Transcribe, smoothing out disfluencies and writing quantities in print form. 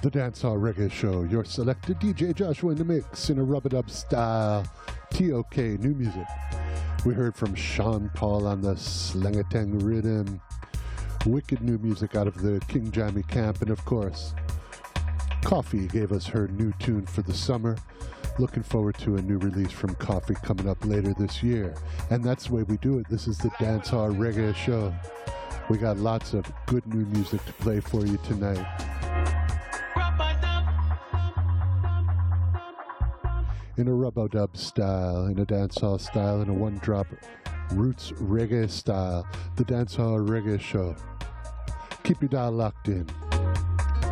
The Dancehall Reggae Show, your selected DJ Joshua in the mix in a rub-a-dub style, TOK new music. We heard from Sean Paul on the Slangatang rhythm, wicked new music out of the King Jammy camp, and of course, Coffee gave us her new tune for the summer. Looking forward to a new release from Coffee coming up later this year. And that's the way we do it. This is the Dancehall Reggae Show. We got lots of good new music to play for you tonight. In a rub-a-dub style, in a dancehall style, in a one-drop roots reggae style, the Dancehall Reggae Show. Keep your dial locked in.